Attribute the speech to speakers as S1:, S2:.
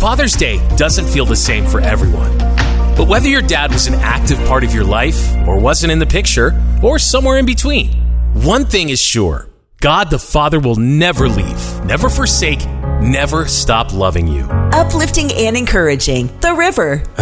S1: Father's Day doesn't feel the same for everyone. But whether your dad was an active part of your life, or wasn't in the picture, or somewhere in between, one thing is sure. God the Father will never leave, never forsake, never stop loving you.
S2: Uplifting and encouraging. The River.